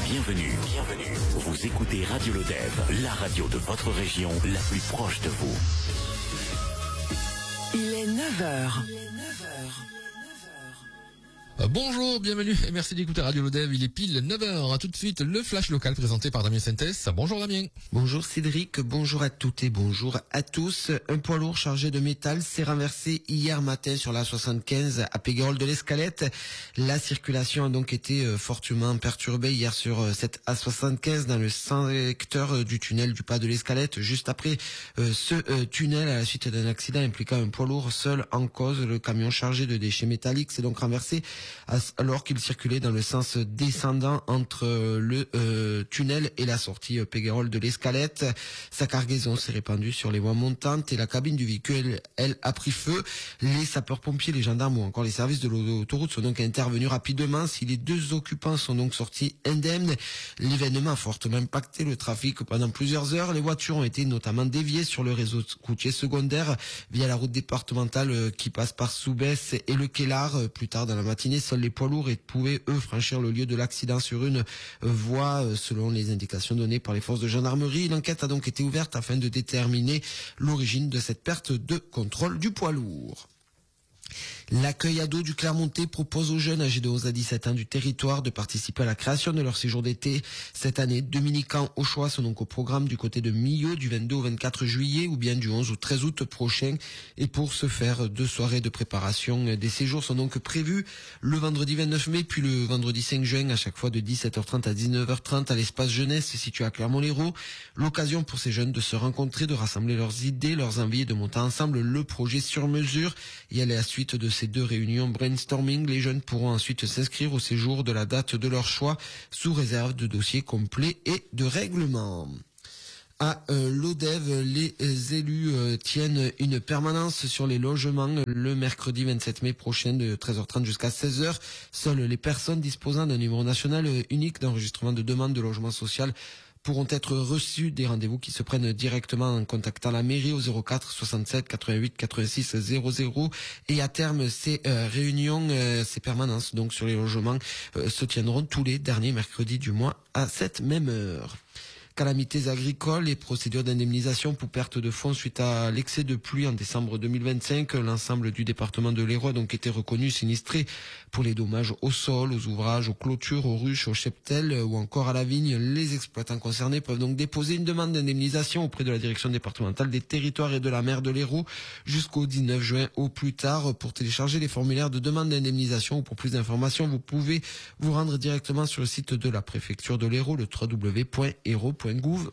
Bienvenue. Vous écoutez Radio Lodève, la radio de votre région, la plus proche de vous. Il est 9h. Bonjour, bienvenue et merci d'écouter Radio Lodève. Il est pile 9h. À tout de suite, le flash local présenté par Damien Sintès. Bonjour Damien. Bonjour Cédric, bonjour à toutes et bonjour à tous. Un poids lourd chargé de métal s'est renversé hier matin sur la 75 à Péguerolles de l'Escalette. La circulation a donc été fortement perturbée hier sur cette A75 dans le secteur du tunnel du pas de l'Escalette. Juste après ce tunnel, à la suite d'un accident impliquant un poids lourd seul en cause, le camion chargé de déchets métalliques s'est donc renversé alors qu'il circulait dans le sens descendant entre le tunnel et la sortie Péguerolles de l'Escalette. Sa cargaison s'est répandue sur les voies montantes et la cabine du véhicule, elle, a pris feu. Les sapeurs-pompiers, les gendarmes ou encore les services de l'autoroute sont donc intervenus rapidement. Si les deux occupants sont donc sortis indemnes, l'événement a fortement impacté le trafic pendant plusieurs heures. Les voitures ont été notamment déviées sur le réseau routier secondaire via la route départementale qui passe par Soubès et le Kellar. Plus tard dans la matinée, seuls les poids lourds pouvaient, eux, franchir le lieu de l'accident sur une voie, selon les indications données par les forces de gendarmerie. L'enquête a donc été ouverte afin de déterminer l'origine de cette perte de contrôle du poids lourd. L'accueil ado du Clermontais propose aux jeunes âgés de 11 à 17 ans du territoire de participer à la création de leur séjour d'été. Cette année, 2 mini-camps au choix sont donc au programme du côté de Millau du 22 au 24 juillet ou bien du 11 au 13 août prochain. Et pour ce faire, 2 soirées de préparation des séjours sont donc prévues le vendredi 29 mai puis le vendredi 5 juin, à chaque fois de 17h30 à 19h30 à l'espace jeunesse situé à Clermont-Lérault. L'occasion pour ces jeunes de se rencontrer, de rassembler leurs idées, leurs envies et de monter ensemble le projet sur mesure. Et à la suite de ces 2 réunions brainstorming, les jeunes pourront ensuite s'inscrire au séjour de la date de leur choix sous réserve de dossiers complets et de règlements. À Lodève, les élus tiennent une permanence sur les logements le mercredi 27 mai prochain de 13h30 jusqu'à 16h. Seules les personnes disposant d'un numéro national unique d'enregistrement de demande de logement social pourront être reçus. Des rendez-vous qui se prennent directement en contactant la mairie au 04 67 88 86 00. Et à terme, ces réunions, ces permanences donc sur les logements se tiendront tous les derniers mercredis du mois à cette même heure. Calamités agricoles et procédures d'indemnisation pour perte de fonds suite à l'excès de pluie en décembre 2025. L'ensemble du département de l'Hérault a donc été reconnu sinistré pour les dommages au sol, aux ouvrages, aux clôtures, aux ruches, aux cheptels ou encore à la vigne. Les exploitants concernés peuvent donc déposer une demande d'indemnisation auprès de la direction départementale des territoires et de la mer de l'Hérault jusqu'au 19 juin au plus tard. Pour télécharger les formulaires de demande d'indemnisation ou pour plus d'informations, vous pouvez vous rendre directement sur le site de la préfecture de l'Hérault, le www.hérault.gouv.fr.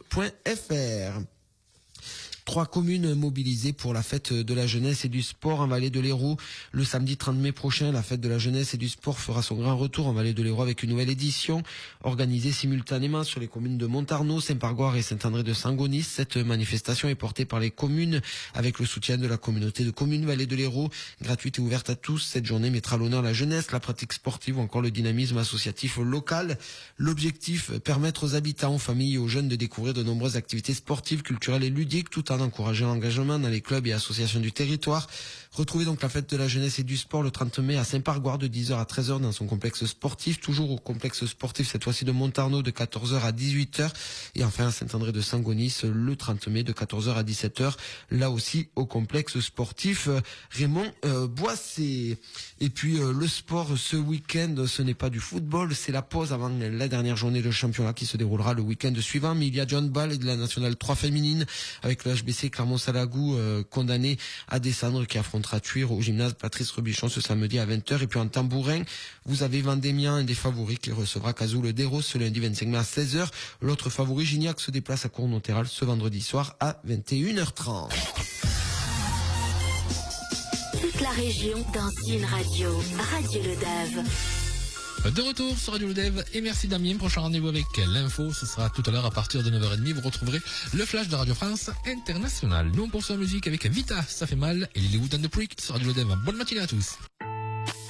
3 communes mobilisées pour la fête de la jeunesse et du sport en Vallée de l'Hérault. Le samedi 30 mai prochain, la fête de la jeunesse et du sport fera son grand retour en Vallée de l'Hérault avec une nouvelle édition organisée simultanément sur les communes de Montarnot, Saint-Pargoire et Saint-André de Sangonis. Cette manifestation est portée par les communes avec le soutien de la communauté de communes Vallée de l'Hérault. Gratuite et ouverte à tous, cette journée mettra à l'honneur la jeunesse, la pratique sportive ou encore le dynamisme associatif local. L'objectif, permettre aux habitants, aux familles et aux jeunes de découvrir de nombreuses activités sportives, culturelles et ludiques tout en encourageant l'engagement dans les clubs et associations du territoire. Retrouvez donc la fête de la jeunesse et du sport le 30 mai à Saint-Pargoire de 10h à 13h dans son complexe sportif, toujours au complexe sportif cette fois-ci de Montarnot de 14h à 18h et enfin à Saint-André de Sangonis le 30 mai de 14h à 17h, là aussi au complexe sportif Raymond Boissé. Et puis le sport ce week-end, ce n'est pas du football, c'est la pause avant la dernière journée de championnat qui se déroulera le week-end suivant, mais il y a John Ball et de la nationale 3 féminine avec le HBC Clermont-Salagou condamné à descendre qui affrontera Thuir au gymnase Patrice Robichon ce samedi à 20h. Et puis en tambourin, vous avez Vendémian, un des favoris qui recevra Cazoul Déros ce lundi 25 mai à 16h. L'autre favori, Gignac, se déplace à Cournothéral ce vendredi soir à 21h30. Toute la région dans une radio, Radio Lodève. De retour sur Radio Lodève et merci Damien. Prochain rendez-vous avec l'info, ce sera tout à l'heure à partir de 9h30. Vous retrouverez le flash de Radio France Internationale. Nous on poursuit la musique avec Vita, ça fait mal, et Lilywood and the Prick sur Radio Lodève. Bonne matinée à tous.